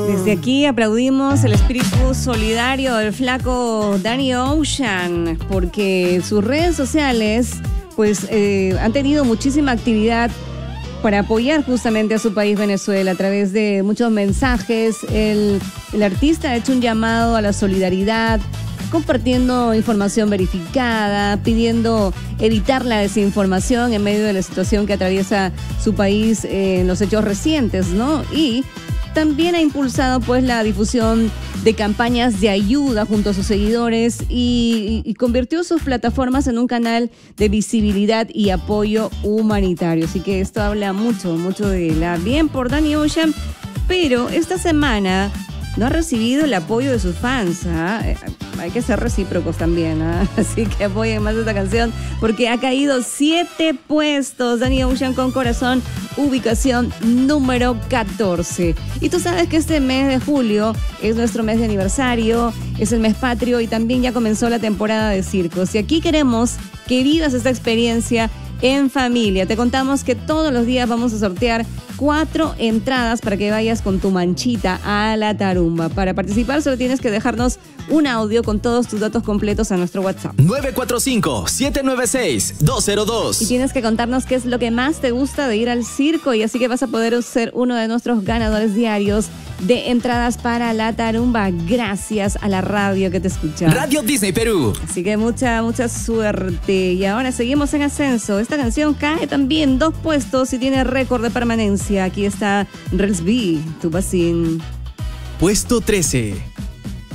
Desde aquí aplaudimos el espíritu solidario del flaco Danny Ocean, porque sus redes sociales pues han tenido muchísima actividad para apoyar justamente a su país Venezuela a través de muchos mensajes. El artista ha hecho un llamado a la solidaridad, compartiendo información verificada, pidiendo evitar la desinformación en medio de la situación que atraviesa su país en los hechos recientes, ¿no? Y también ha impulsado pues la difusión de campañas de ayuda junto a sus seguidores y convirtió sus plataformas en un canal de visibilidad y apoyo humanitario. Así que esto habla mucho de la bien por Danny Ocean, pero esta semana no ha recibido el apoyo de sus fans, ¿eh? Hay que ser recíprocos también, ¿eh? Así que apoyen más esta canción porque ha caído 7 puestos. Danny Ocean con Corazón, ubicación número 14. Y tú sabes que este mes de julio es nuestro mes de aniversario, es el mes patrio y también ya comenzó la temporada de circos. Y aquí queremos que vivas esta experiencia en familia. Te contamos que todos los días vamos a sortear 4 entradas para que vayas con tu manchita a la tarumba. Para participar solo tienes que dejarnos un audio con todos tus datos completos a nuestro WhatsApp. 945-796-202. Y tienes que contarnos qué es lo que más te gusta de ir al circo, y así que vas a poder ser uno de nuestros ganadores diarios de entradas para la tarumba gracias a la radio que te escucha. Radio Disney Perú. Así que mucha suerte. Y ahora seguimos en ascenso. Esta canción cae también 2 puestos y tiene récord de permanencia. Aquí está Rels B, Tu Basin. Puesto 13.